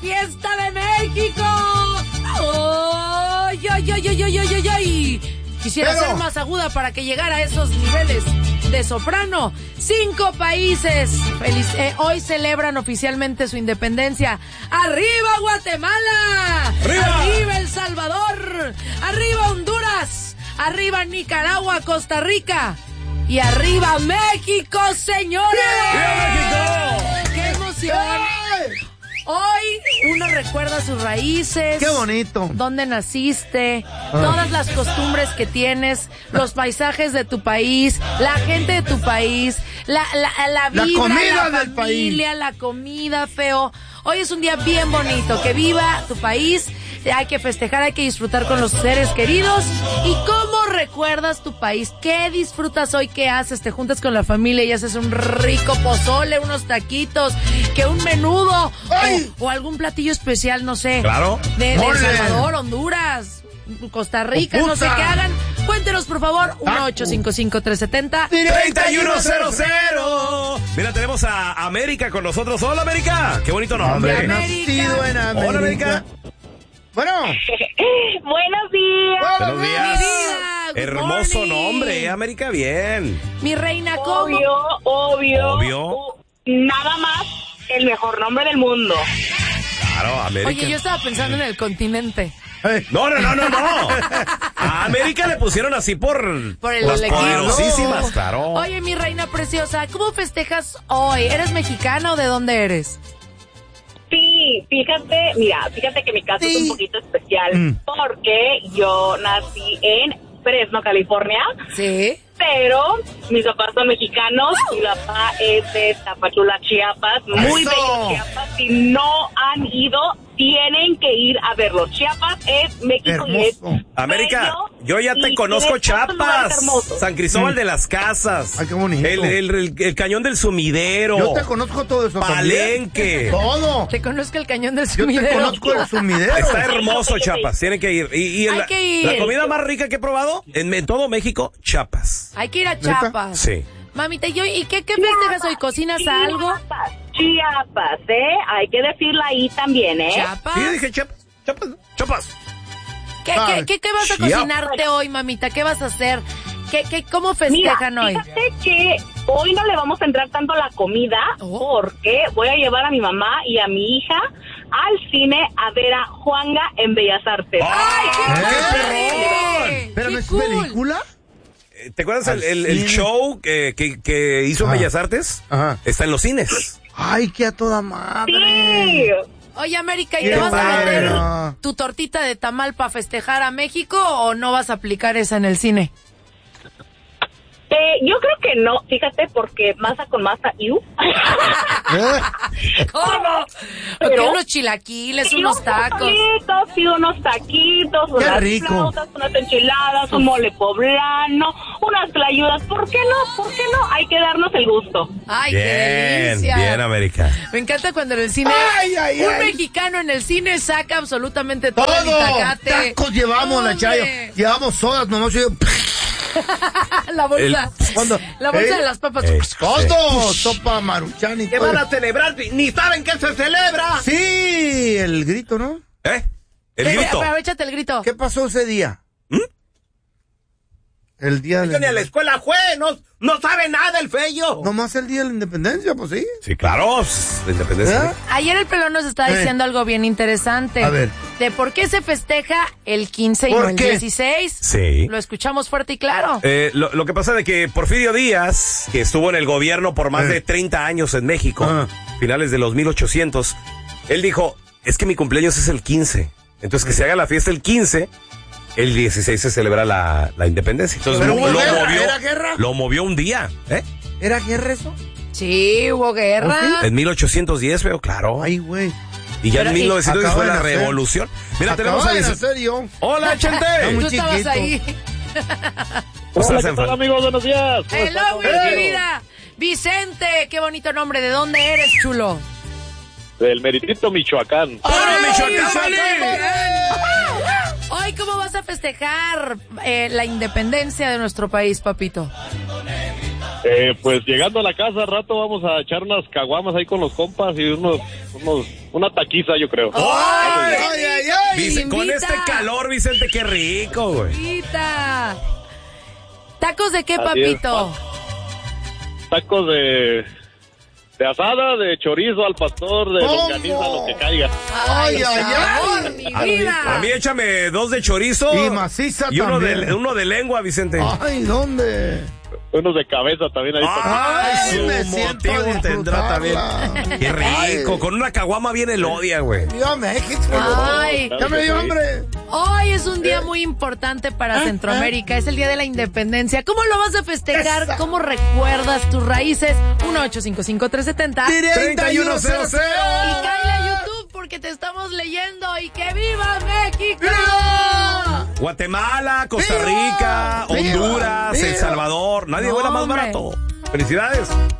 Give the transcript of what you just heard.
fiesta de México. ¡Ay, ay, ay, ay, ay, ay, ay! Quisiera ser más aguda para que llegara a esos niveles de soprano. 5 países hoy celebran oficialmente su independencia. ¡Arriba Guatemala! ¡Arriba El Salvador! ¡Arriba Honduras! ¡Arriba Nicaragua, Costa Rica! ¡Y arriba México, señores! ¡Viva México! ¡Qué emoción! Hoy uno recuerda sus raíces. ¡Qué bonito! Dónde naciste, todas las costumbres que tienes, los paisajes de tu país, la gente de tu país, la vibra, la comida la del familia, país. la comida, feo. Hoy es un día bien bonito, que viva tu país. Hay que festejar, hay que disfrutar con los seres queridos. ¿Y cómo recuerdas tu país? ¿Qué disfrutas hoy? ¿Qué haces? ¿Te juntas con la familia y haces un rico pozole, unos taquitos, que un menudo o algún platillo especial, no sé? Claro. De El Salvador, Honduras, Costa Rica, no sé qué hagan. Cuéntenos, por favor, 1-855-370-3100. Mira, tenemos a América con nosotros. Hola, América. Qué bonito nombre. Nacido en América. Hola, América. Bueno. Buenos días. Buenos días. Mi vida, good Hermoso morning. nombre, América. Bien. Mi reina, ¿cómo? Obvio. Nada más el mejor nombre del mundo. Claro, América. Oye, yo estaba pensando en el continente. No. A América le pusieron así por el las equipo. poderosísimas, claro. Oye, mi reina preciosa, ¿cómo festejas hoy? ¿Eres mexicana o de dónde eres? Sí, fíjate que mi caso es un poquito especial porque yo nací en Fresno, California. Sí. Pero mis papás son mexicanos. Mi papá es de Tapachula, Chiapas. Muy bello Chiapas. Si no han ido, tienen que ir a verlo. Chiapas es México. Y es América, bello, yo ya te y conozco tiene tantos lugares Chiapas. hermosos. San Cristóbal de las Casas. Ay, qué bonito. El Cañón del Sumidero. Yo te conozco todo eso. Palenque. Todo. Te conozco el cañón del Yo sumidero. te conozco el sumidero. Está hermoso Chiapas, tienen que ir. Y Hay que ir. La comida más rica que he probado en todo México, Chiapas. Hay que ir a Chiapas. Sí. Mamita, ¿y qué festejas hoy? ¿Cocinas algo? Chiapas, Hay que decirlo ahí también, ¿Chiapas? Sí, dije Chiapas. ¿Qué vas a cocinarte hoy, mamita? ¿Qué vas a hacer? ¿Cómo festejan hoy? Fíjate que hoy no le vamos a entrar tanto a la comida porque voy a llevar a mi mamá y a mi hija al cine a ver a Juanga en Bellas Artes. ¡Ay, qué perrón! Espérame, ¿es película? ¿Te acuerdas el show que hizo en Bellas Artes? Ajá. Está en los cines. Ay, qué a toda madre. Sí. Oye, América, ¿y Qué te vas a meter padre. tu tortita de tamal para festejar a México o no vas a aplicar esa en el cine? Yo creo que no, fíjate, porque masa con masa, ¿Cómo? Pero- unos chilaquiles, unos tacos. Sí, unos taquitos, Qué unas rico. flautas, unas enchiladas, un mole poblano, unas tlayudas. ¿Por qué no? Hay que darnos el gusto. Ay, qué delicia. Bien, América. Me encanta cuando en el cine un mexicano en el cine saca absolutamente todo, el Todo. itacate. Tacos llevamos, la Hombre. Chayo. Llevamos sodas, nomás yo. La bolsa. ¿Cuándo? La bolsa de las papas. Todo. Sopa maruchan y todo. celebrar? Ni saben qué se celebra. Sí, el grito, ¿no? El grito. Aprovechate el grito. ¿Qué pasó ese día? El día de la... escuela fue, no sabe nada el feyo. Nomás el día de la independencia, pues sí. Sí, claro, la independencia. ¿Eh? Ayer el pelón nos estaba diciendo algo bien interesante. A ver. De por qué se festeja el 15 y ¿Por no el qué? 16. Sí. Lo escuchamos fuerte y claro. Lo que pasa de que Porfirio Díaz, que estuvo en el gobierno por más de 30 años en México, finales de los 1800, él dijo, es que mi cumpleaños es el 15. Entonces que se haga la fiesta el 15, el 16 se celebra la independencia. Entonces ¿Pero hubo guerra? movió, ¿Era guerra? lo movió un día. ¿Era guerra eso? Sí, hubo guerra. En 1810, veo, claro. Ay, güey. Y ya Pero, en 1910 acaba fue de la nacer. revolución. Mira, tenemos Acaba de a... nacer yo. Hola, Chente. muy Tú estabas chiquito. ahí. Hola, ¿qué tal, amigos? Buenos días. Hello, mi vida. Vicente, qué bonito nombre. ¿De dónde eres, chulo? Del Meritito, Michoacán. ¡Hola, Michoacán! Hoy, ¿cómo vas a festejar la independencia de nuestro país, papito? Pues llegando a la casa, al rato vamos a echar unas caguamas ahí con los compas y una taquiza, yo creo. ¡Ay, ay, ay! Con este calor, Vicente, qué rico, güey. Invita. ¿Tacos de qué, Así papito? Tacos de asada, de chorizo al pastor, de longaniza, lo que caiga. ¡Ay, ay, sabor, ay! mi vida. A mí échame 2 de chorizo. Y maciza y uno también. de lengua, Vicente. Ay, ¿dónde? Unos de cabeza también ahí. Ay, Su me siento a motivo tendrá también. disfrutarla. Qué rico. Con una caguama viene el odia, güey. ¡Viva México! Ay. ¡Ya me dio hambre! Hoy es un día muy importante para Centroamérica. Es el Día de la Independencia. ¿Cómo lo vas a festejar? Esa. ¿Cómo recuerdas tus raíces? 1-855-370. 3100. Y cállate a YouTube porque te estamos leyendo. ¡Y que viva México! ¡Viva! Guatemala, Costa ¡Viva! Rica, ¡Viva! Honduras, ¡Viva! El Salvador. Nadie vuela más hombre. barato. Felicidades.